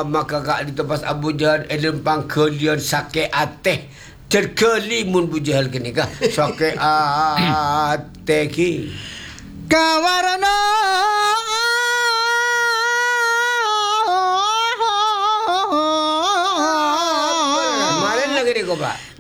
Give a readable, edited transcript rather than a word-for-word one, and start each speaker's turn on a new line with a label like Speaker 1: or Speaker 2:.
Speaker 1: maka kak di tempat Abu Jahal lempang kalian sakit ateh terkeli mun Bu Jahal kini kah sakit ateh ki
Speaker 2: kawarna
Speaker 1: kemarin lagi ni kau pak